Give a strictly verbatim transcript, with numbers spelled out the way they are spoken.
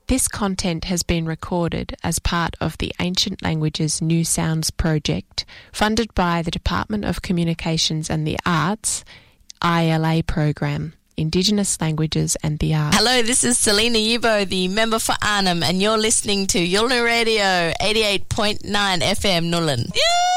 This content has been recorded as part of the Ancient Languages New Sounds project, funded by the Department of Communications and the Arts, I L A program, Indigenous Languages and the Arts. Hello, this is Selena Yubo, the member for Arnhem, and you're listening to Yulna Radio eighty-eight point nine F M Nullen. Yeah!